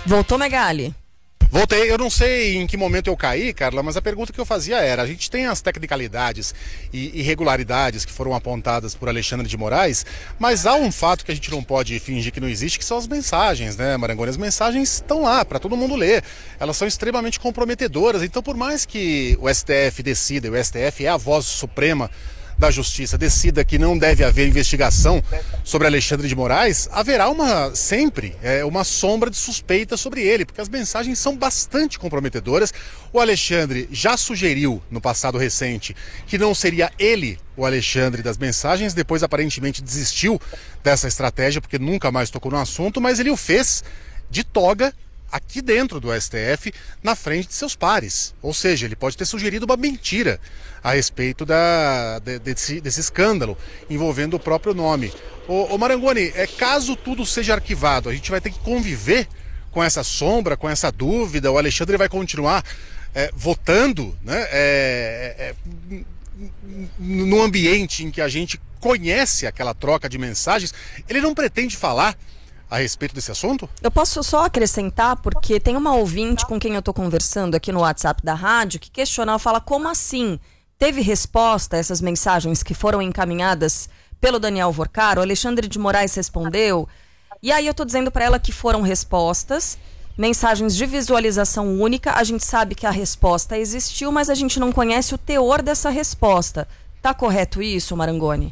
Voltou, Megali? Voltei, eu não sei em que momento eu caí, Carla, mas a pergunta que eu fazia era, a gente tem as tecnicalidades e irregularidades que foram apontadas por Alexandre de Moraes, mas há um fato que a gente não pode fingir que não existe, que são as mensagens, né, Marangoni? As mensagens estão lá para todo mundo ler, elas são extremamente comprometedoras, então por mais que o STF decida, e o STF é a voz suprema da Justiça, decida que não deve haver investigação sobre Alexandre de Moraes, haverá sempre uma sombra de suspeita sobre ele, porque as mensagens são bastante comprometedoras. O Alexandre já sugeriu, no passado recente, que não seria ele o Alexandre das mensagens, depois aparentemente desistiu dessa estratégia, porque nunca mais tocou no assunto, mas ele o fez de toga aqui dentro do STF, na frente de seus pares. Ou seja, ele pode ter sugerido uma mentira a respeito desse escândalo envolvendo o próprio nome. Ô Marangoni, caso tudo seja arquivado, a gente vai ter que conviver com essa sombra, com essa dúvida, o Alexandre vai continuar votando, né, no ambiente em que a gente conhece aquela troca de mensagens. Ele não pretende falar a respeito desse assunto? Eu posso só acrescentar, porque tem uma ouvinte com quem eu estou conversando aqui no WhatsApp da rádio que questiona, ela fala, como assim? Teve resposta a essas mensagens que foram encaminhadas pelo Daniel Vorcaro? O Alexandre de Moraes respondeu? E aí eu estou dizendo para ela que foram respostas, mensagens de visualização única. A gente sabe que a resposta existiu, mas a gente não conhece o teor dessa resposta. Tá correto isso, Marangoni?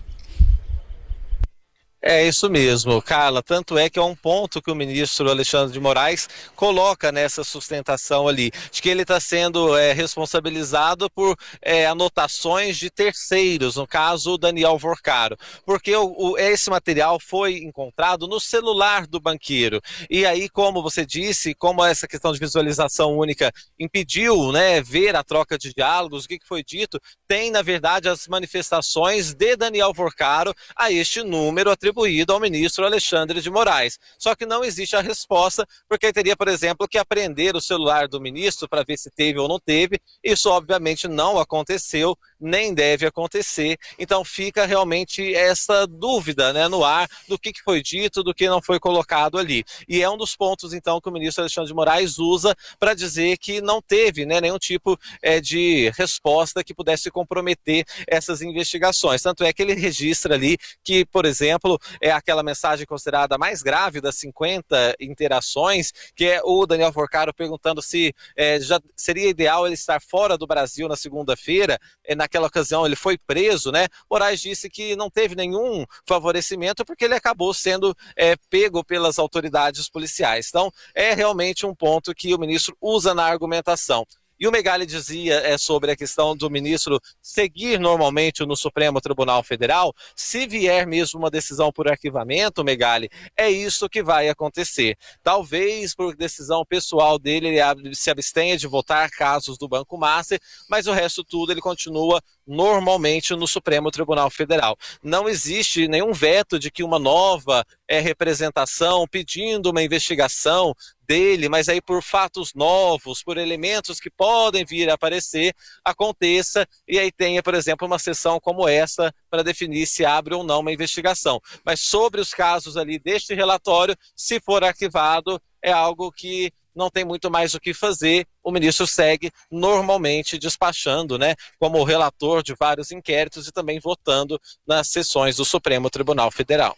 É isso mesmo, Carla. Tanto é que é um ponto que o ministro Alexandre de Moraes coloca nessa sustentação ali, de que ele está sendo responsabilizado por anotações de terceiros, no caso o Daniel Vorcaro, porque esse material foi encontrado no celular do banqueiro. E aí, como você disse, como essa questão de visualização única impediu, né, ver a troca de diálogos, o que foi dito, tem, na verdade, as manifestações de Daniel Vorcaro a este número atribuído ao ministro Alexandre de Moraes. Só que não existe a resposta, porque teria, por exemplo, que apreender o celular do ministro para ver se teve ou não teve. Isso, obviamente, não aconteceu, nem deve acontecer. Então fica realmente essa dúvida, né, no ar do que foi dito, do que não foi colocado ali. E é um dos pontos, então, que o ministro Alexandre de Moraes usa para dizer que não teve, né, nenhum tipo de resposta que pudesse comprometer essas investigações. Tanto é que ele registra ali que, por exemplo, é aquela mensagem considerada mais grave das 50 interações, que é o Daniel Vorcaro perguntando se já seria ideal ele estar fora do Brasil na segunda-feira. Naquela ocasião ele foi preso, né? Moraes disse que não teve nenhum favorecimento porque ele acabou sendo pego pelas autoridades policiais. Então é realmente um ponto que o ministro usa na argumentação. E o Megali dizia sobre a questão do ministro seguir normalmente no Supremo Tribunal Federal. Se vier mesmo uma decisão por arquivamento, Megali, é isso que vai acontecer. Talvez por decisão pessoal dele, ele se abstenha de votar casos do Banco Master, mas o resto tudo ele continua normalmente no Supremo Tribunal Federal. Não existe nenhum veto de que uma nova representação pedindo uma investigação dele, mas aí por fatos novos, por elementos que podem vir a aparecer, aconteça, e aí tenha, por exemplo, uma sessão como essa para definir se abre ou não uma investigação. Mas sobre os casos ali deste relatório, se for arquivado, é algo que não tem muito mais o que fazer. O ministro segue normalmente despachando, né, como relator de vários inquéritos e também votando nas sessões do Supremo Tribunal Federal.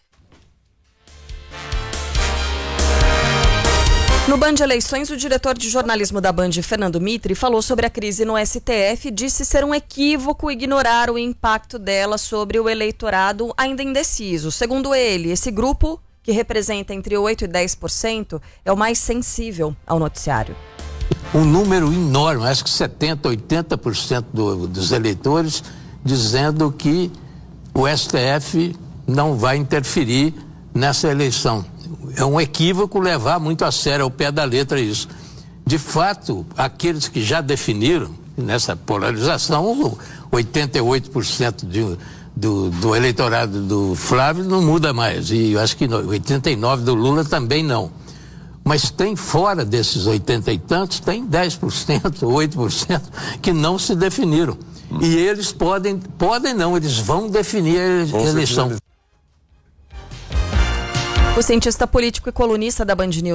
No Band Eleições, o diretor de jornalismo da Band, Fernando Mitre, falou sobre a crise no STF e disse ser um equívoco ignorar o impacto dela sobre o eleitorado ainda indeciso. Segundo ele, esse grupo, que representa entre 8% e 10%, é o mais sensível ao noticiário. Um número enorme, acho que 70%, 80% dos eleitores dizendo que o STF não vai interferir nessa eleição. É um equívoco levar muito a sério, ao pé da letra, isso. De fato, aqueles que já definiram nessa polarização, 88% do eleitorado do Flávio não muda mais, e eu acho que 89% do Lula também não. Mas tem fora desses 80 e tantos, tem 10%, 8% que não se definiram. E eles podem não, eles vão definir a eleição. O cientista político e colunista da Band News